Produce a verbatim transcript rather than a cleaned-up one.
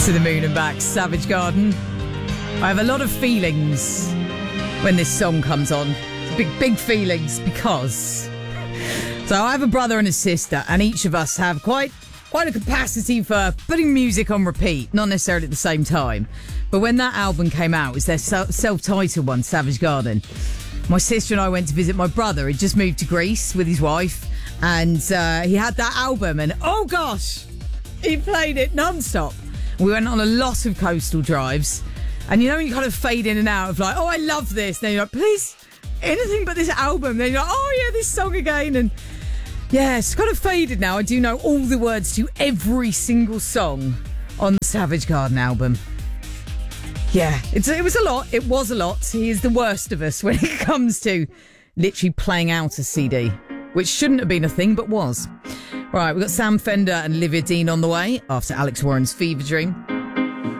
To the Moon and Back, Savage Garden. I have a lot of feelings when this song comes on. Big, big feelings because... So I have a brother and a sister, and each of us have quite quite a capacity for putting music on repeat, not necessarily at the same time. But when that album came out, it was their self-titled one, Savage Garden. My sister and I went to visit my brother. He'd just moved to Greece with his wife, and uh, he had that album, and oh gosh, he played it non-stop. We went on a lot of coastal drives, and you know, you kind of fade in and out of like, oh, I love this. Then you're like, please, anything but this album. Then you're like, oh yeah, this song again. And yeah, it's kind of faded now. I do know all the words to every single song on the Savage Garden album. Yeah, it's, it was a lot. It was a lot. He is the worst of us when it comes to literally playing out a C D, which shouldn't have been a thing, but was. Right, we've got Sam Fender and Olivia Dean on the way after Alex Warren's Fever Dream.